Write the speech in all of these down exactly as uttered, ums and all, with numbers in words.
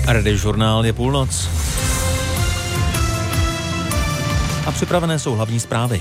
Radiožurnál je půlnoc. A připravené jsou hlavní zprávy.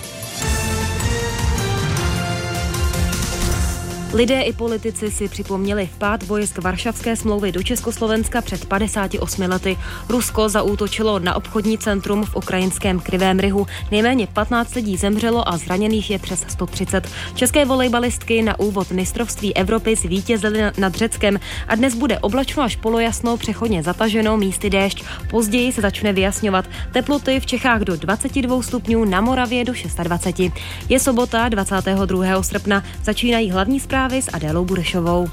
Lidé i politici si připomněli vpád vojsk Varšavské smlouvy do Československa před padesáti osmi lety. Rusko zaútočilo na obchodní centrum v ukrajinském Krivém Rihu. Nejméně patnáct lidí zemřelo a zraněných je přes sto třicet. České volejbalistky na úvod mistrovství Evropy zvítězily nad Řeckem a dnes bude oblačno až polojasno, přechodně zataženo, místy déšť. Později se začne vyjasňovat. Teploty v Čechách do dvaceti dvou stupňů, na Moravě do dvaceti šesti. Je sobota dvacátého druhého srpna. Začínají hlavní zprávy s Adélou Burešovou.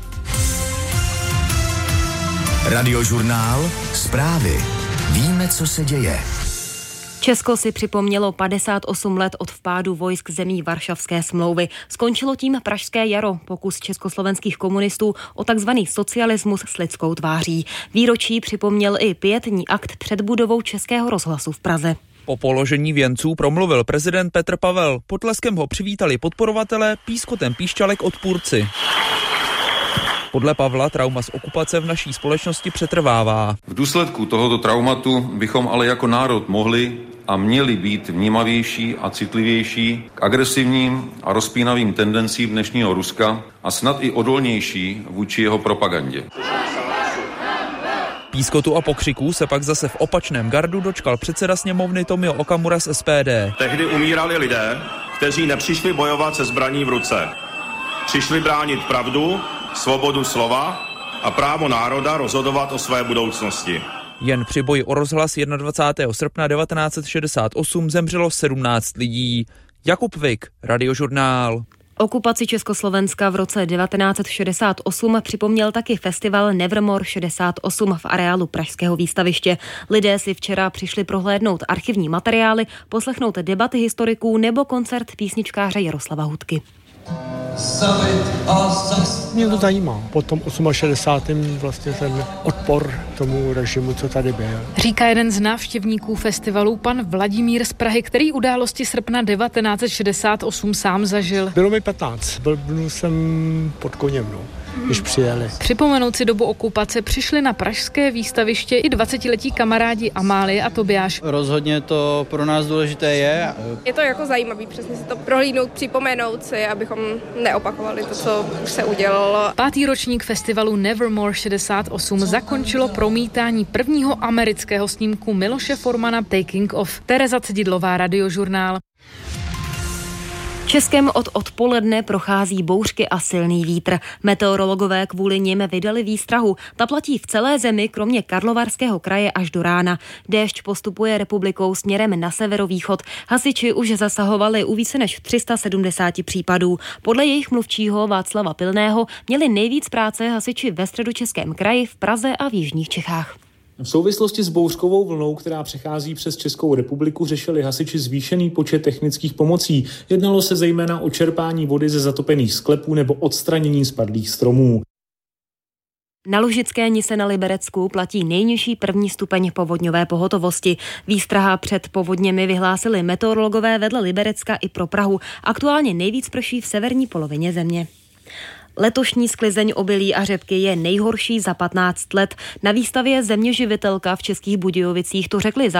Radiožurnál, zprávy. Víme, co se děje. Česko si připomnělo padesát osm let od vpádu vojsk zemí Varšavské smlouvy. Skončilo tím pražské jaro, pokus československých komunistů o takzvaný socialismus s lidskou tváří. Výročí připomněl i pietní akt před budovou Českého rozhlasu v Praze. Po položení věnců promluvil prezident Petr Pavel. Potleskem ho přivítali podporovatelé, pískotem píšťalek odpůrci. Podle Pavla trauma z okupace v naší společnosti přetrvává. V důsledku tohoto traumatu bychom ale jako národ mohli a měli být vnímavější a citlivější k agresivním a rozpínavým tendencím dnešního Ruska a snad i odolnější vůči jeho propagandě. Pískotu a pokřiků se pak zase v opačném gardu dočkal předseda sněmovny Tomio Okamura z S P D. Tehdy umírali lidé, kteří nepřišli bojovat se zbraní v ruce. Přišli bránit pravdu, svobodu slova a právo národa rozhodovat o své budoucnosti. Jen při boji o rozhlas dvacátého prvního srpna devatenáct set šedesát osm zemřelo sedmnáct lidí. Jakub Vik, Radiožurnál. Okupaci Československa v roce devatenáct set šedesát osm připomněl taky festival Nevermore šedesát osm v areálu Pražského výstaviště. Lidé si včera přišli prohlédnout archivní materiály, poslechnout debaty historiků nebo koncert písničkáře Jaroslava Hudky. Mě to zajímá. Po tom šedesátém osmém vlastně ten odpor tomu režimu, co tady byl. Říká jeden z návštěvníků festivalu, pan Vladimír z Prahy, který události srpna devatenáct set šedesát osm sám zažil. Bylo mi patnáct. Byl jsem pod koněm, no, když přijeli. Připomenout si dobu okupace přišli na pražské výstaviště i dvacetiletí kamarádi Amálie a Tobiáš. Rozhodně to pro nás důležité je. Je to jako zajímavý přesně si to prohlídnout, připomenout si, abychom neopakovali to, co už se udělalo. Pátý ročník festivalu Nevermore šedesát osm zakončilo promítání prvního amerického snímku Miloše Formana Taking Off. Tereza Cedidlová, Radiožurnál. Českem od odpoledne prochází bouřky a silný vítr. Meteorologové kvůli nim vydali výstrahu. Ta platí v celé zemi, kromě Karlovarského kraje až do rána. Déšť postupuje republikou směrem na severovýchod. Hasiči už zasahovali u více než tři sta sedmdesát případů. Podle jejich mluvčího Václava Pilného měli nejvíc práce hasiči ve Středočeském kraji, v Praze a v jižních Čechách. V souvislosti s bouřkovou vlnou, která přechází přes Českou republiku, řešili hasiči zvýšený počet technických pomocí. Jednalo se zejména o čerpání vody ze zatopených sklepů nebo odstranění spadlých stromů. Na Lužické Nise na Liberecku platí nejnižší první stupeň povodňové pohotovosti. Výstraha před povodněmi vyhlásili meteorologové vedle Liberecka i pro Prahu. Aktuálně nejvíc prší v severní polovině země. Letošní sklizeň obilí a řepky je nejhorší za patnáct let. Na výstavě Zeměživitelka v Českých Budějovicích to řekli